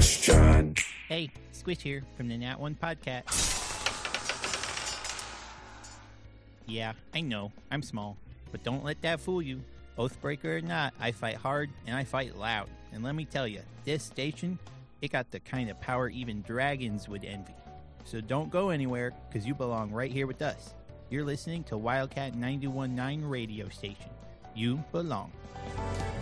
question. Hey, Squish here from the Nat One Podcast. Yeah, I know, I'm small, but don't let that fool you. Oathbreaker or not, I fight hard and I fight loud. And let me tell you, this station, it got the kind of power even dragons would envy. So don't go anywhere, because you belong right here with us. You're listening to Wildcat 91.9 radio station. You belong.